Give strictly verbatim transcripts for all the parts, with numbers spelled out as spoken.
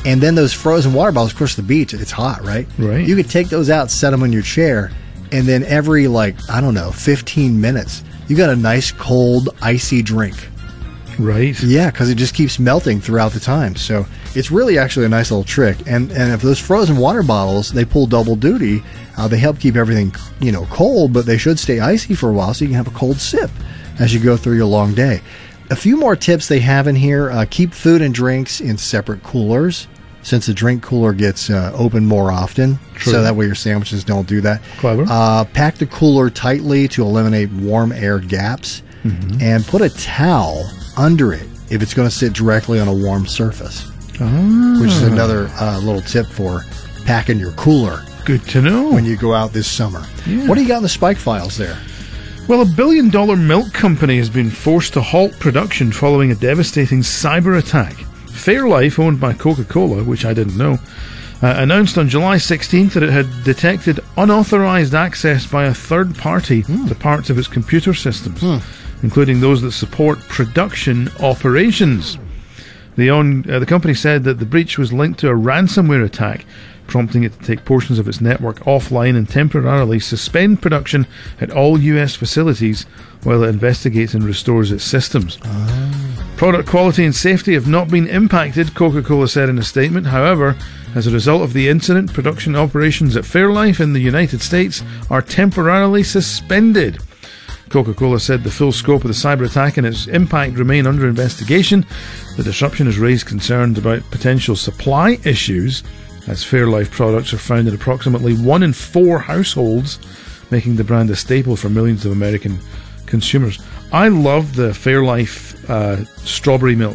And then those frozen water bottles, of course, the beach, it's hot, right? Right. You could take those out, set them on your chair, and then every, like, I don't know, fifteen minutes, you got a nice, cold, icy drink. Right. Yeah, because it just keeps melting throughout the time. So it's really actually a nice little trick. And and if those frozen water bottles, they pull double duty. Uh, they help keep everything, you know, cold, but they should stay icy for a while so you can have a cold sip as you go through your long day. A few more tips they have in here. Uh, keep food and drinks in separate coolers, since the drink cooler gets uh, open more often. True. So that way your sandwiches don't do that. Clever. Uh, pack the cooler tightly to eliminate warm air gaps. Mm-hmm. And put a towel under it if it's going to sit directly on a warm surface. Ah. Which is another uh, little tip for packing your cooler. Good to know. When you go out this summer. Yeah. What do you got in the Spike Files there? Well, a billion-dollar milk company has been forced to halt production following a devastating cyber attack. Fairlife, owned by Coca-Cola, which I didn't know, uh, announced on July sixteenth that it had detected unauthorized access by a third party mm. to parts of its computer systems, mm. including those that support production operations. The, on, uh, the company said that the breach was linked to a ransomware attack, prompting it to take portions of its network offline and temporarily suspend production at all U S facilities while it investigates and restores its systems. Ah. Product quality and safety have not been impacted, Coca-Cola said in a statement. However, as a result of the incident, production operations at Fairlife in the United States are temporarily suspended. Coca-Cola said the full scope of the cyber attack and its impact remain under investigation. The disruption has raised concerns about potential supply issues, as Fairlife products are found in approximately one in four households, making the brand a staple for millions of American consumers. I love the Fairlife uh, strawberry milk.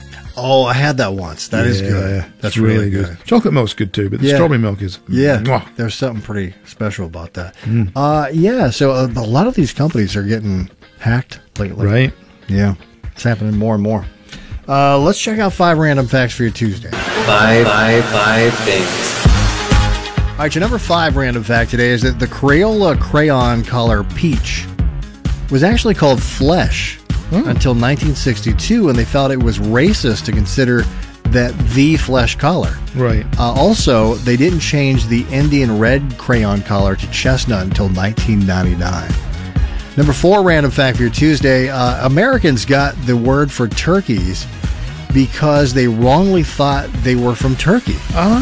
Oh, I had that once. That yeah, is good. That's really, really good. good. Chocolate milk's good too, but the yeah. strawberry milk is... Yeah, mwah. There's something pretty special about that. Mm. Uh, yeah, so a, a lot of these companies are getting hacked lately. Right. Yeah, it's happening more and more. Uh, let's check out five random facts for your Tuesday. Five, five, five things. All right, your number five random fact today is that the Crayola crayon color peach was actually called Flesh oh. until nineteen sixty-two, when they felt it was racist to consider that the flesh color. Right. Uh, also, they didn't change the Indian red crayon color to chestnut until nineteen ninety-nine. Number four random fact for your Tuesday. Uh, Americans got the word for turkeys because they wrongly thought they were from Turkey.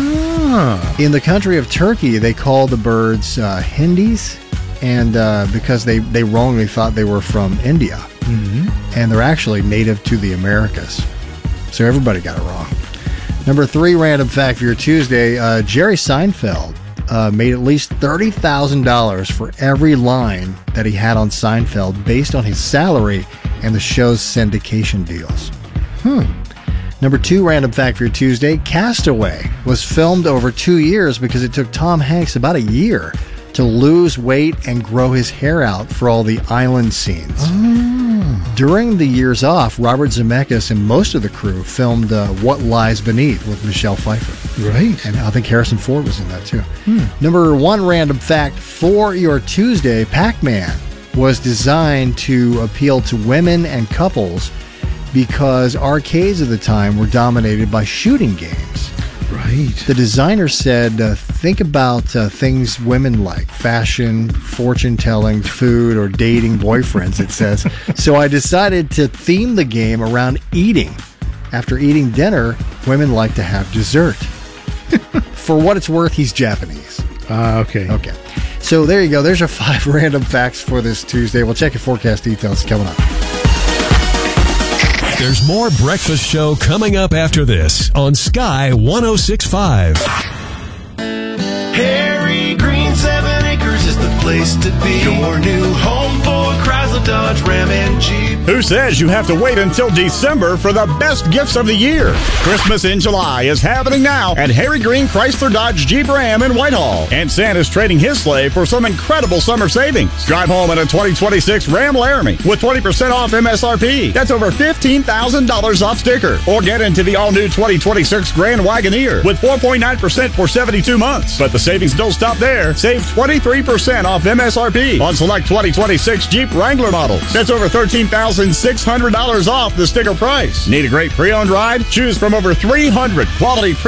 Ah. In the country of Turkey, they call the birds uh, Hindis, and uh, because they, they wrongly thought they were from India. Mm-hmm. And they're actually native to the Americas. So everybody got it wrong. Number three random fact for your Tuesday. Uh, Jerry Seinfeld uh, made at least thirty thousand dollars for every line that he had on Seinfeld based on his salary and the show's syndication deals. Hmm. Number two random fact for your Tuesday. Castaway was filmed over two years because it took Tom Hanks about a year to lose weight and grow his hair out for all the island scenes. Oh. During the years off, Robert Zemeckis and most of the crew filmed uh, What Lies Beneath with Michelle Pfeiffer. Right. And I think Harrison Ford was in that too. Hmm. Number one random fact for your Tuesday. Pac-Man was designed to appeal to women and couples because arcades of the time were dominated by shooting games. Right. The designer said, uh, think about uh, things women like: fashion, fortune-telling, food, or dating boyfriends, it says. So I decided to theme the game around eating. After eating dinner, women like to have dessert. For what it's worth, he's Japanese. Ah, uh, okay. Okay. So there you go. There's your five random facts for this Tuesday. We'll check your forecast details coming up. There's more Breakfast Show coming up after this on Sky one oh six point five. Harry Green Seven Acres is the place to be. Your new home for Chrysler, Dodge, Ram, and Jeep. Who says you have to wait until December for the best gifts of the year? Christmas in July is happening now at Harry Green Chrysler, Dodge, Jeep, Ram in Whitehall. And Santa's trading his sleigh for some incredible summer savings. Drive home in a twenty twenty-six Ram Laramie with twenty percent off M S R P. That's over fifteen thousand dollars off sticker. Or get into the all-new twenty twenty-six Grand Wagoneer with four point nine percent for seventy-two months. But the savings don't stop there. Save twenty-three percent off M S R P on select twenty twenty-six Jeep Wrangler models. That's over thirteen thousand six hundred dollars off the sticker price. Need a great pre-owned ride? Choose from over three hundred quality pre